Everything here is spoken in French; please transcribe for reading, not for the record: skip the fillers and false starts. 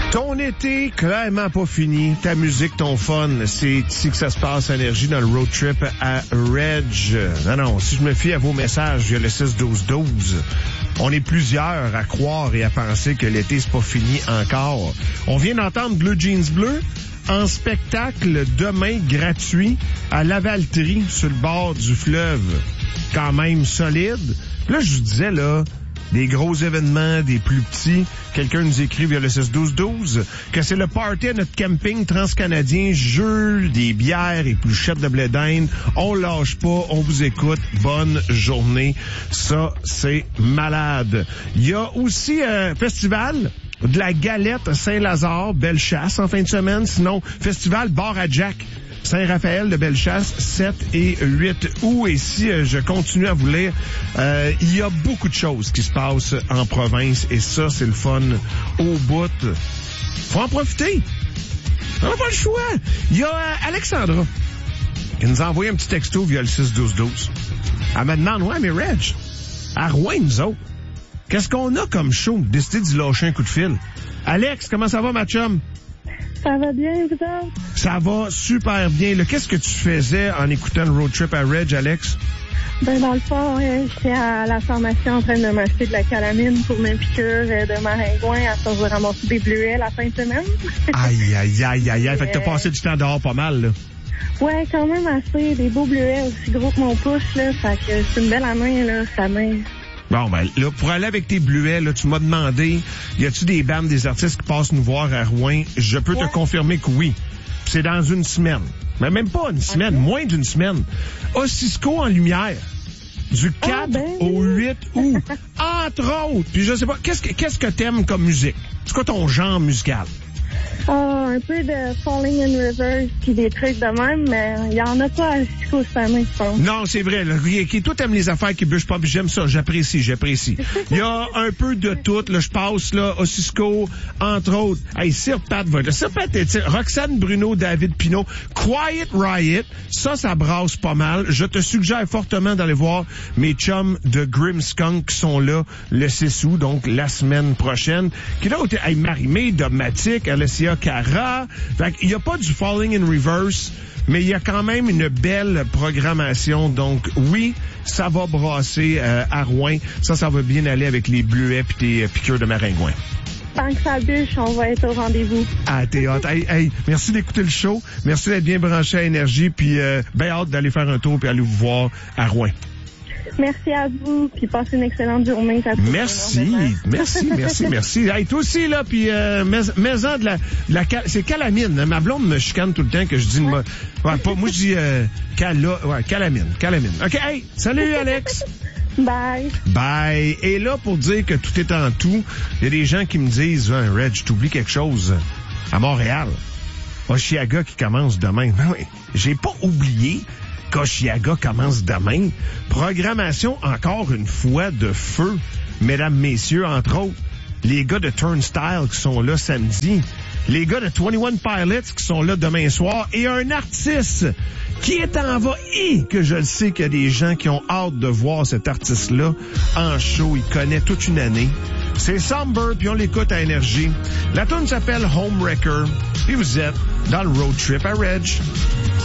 Ton été, clairement pas fini. Ta musique, ton fun, c'est ici que ça se passe, Énergie, dans le road trip à Reg. Non, si je me fie à vos messages via le 6-12-12, on est plusieurs à croire et à penser que l'été, c'est pas fini encore. On vient d'entendre Bleu Jeans Bleu en spectacle demain gratuit à Lavaltrie, sur le bord du fleuve. Quand même solide. Là, je vous disais, là, des gros événements, des plus petits. Quelqu'un nous écrit via le 6-12-12 que c'est le party à notre camping transcanadien, jeu, des bières et pluchettes de blé d'Inde. On lâche pas, on vous écoute. Bonne journée. Ça, c'est malade. Il y a aussi un festival de la galette Saint-Lazare, Bellechasse en fin de semaine. Sinon, festival Bar à Jack, Saint-Raphaël de Bellechasse, 7 et 8 août. Et si je continue à vous lire, il y a beaucoup de choses qui se passent en province et ça, c'est le fun au bout. Faut en profiter. On n'a pas le choix. Il y a Alexandra qui nous a envoyé un petit texto via le 6-12-12. Elle me demande, ouais, mais Reg, à Rouen, nous autres, qu'est-ce qu'on a comme show? Décidé d'y lâcher un coup de fil. Alex, comment ça va, ma chum? Ça va bien, vous autres? Ça va super bien. Là, qu'est-ce que tu faisais en écoutant le road trip à Reg, Alex? Ben, dans le fond, j'étais à la pharmacie en train de m'acheter de la calamine pour mes piqûres de maringouin à force de ramasser des bleuets la fin de semaine. Aïe. Fait que t'as passé du temps dehors pas mal, là. Ouais, quand même assez. Des beaux bleuets aussi gros que mon pouce, là. Fait que c'est une belle année, là, sa main. Bon, ben, là, pour aller avec tes bleuets, là, tu m'as demandé, y a-tu des bandes, des artistes qui passent nous voir à Rouen? Je peux te confirmer que oui. Puis c'est dans une semaine. Mais même pas une semaine, moins d'une semaine. Cisco en lumière. Du 4 au 8 août. Entre autres. Puis je sais pas, qu'est-ce que t'aimes comme musique? C'est quoi ton genre musical? Un peu de Falling in Reverse puis des trucs de même, mais il y en a pas à Cisco cette année, je pense. Non, c'est vrai. Là, toi, t'aimes les affaires qui bougent pas, puis j'aime ça. J'apprécie. Il y a un peu de tout. Là, je passe là au Cisco, entre autres. Hey, Sir Pat va là. Sir Pat, Roxane Bruno, David Pinault, Quiet Riot. Ça brasse pas mal. Je te suggère fortement d'aller voir mes chums de Grimmskunk qui sont là le 6 août, donc la semaine prochaine. Qui là, hey, Marie-Mé, Dogmatic, Alessia Cara. Fait qu'il y a pas du Falling in Reverse, mais il y a quand même une belle programmation. Donc, oui, ça va brasser à Rouen. Ça va bien aller avec les bleuets pis tes piqûres de maringouin. Tant que ça bûche, on va être au rendez-vous. Ah, t'es hâte. Hey, merci d'écouter le show. Merci d'être bien branché à Énergie. Puis, ben hâte d'aller faire un tour puis aller vous voir à Rouen. Merci à vous, puis passez une excellente journée. Merci. Hey, toi aussi, là, puis maison de la c'est calamine. Ma blonde me chicane tout le temps que je dis... moi je dis calamine. OK, hey, salut, Alex. Bye. Et là, pour dire que tout est en tout, il y a des gens qui me disent, Reg, t'oublies quelque chose à Montréal. Oshiaga qui commence demain. Ben oui, j'ai pas oublié qu'Oshiaga commence demain. Programmation, encore une fois, de feu. Mesdames, messieurs, entre autres, les gars de Turnstile qui sont là samedi, les gars de 21 Pilots qui sont là demain soir, et un artiste qui est en va, et que je le sais qu'il y a des gens qui ont hâte de voir cet artiste-là en show. Il connaît toute une année. C'est Somber, puis on l'écoute à Énergie. La tune s'appelle Homewrecker, puis vous êtes dans le road trip à Reg.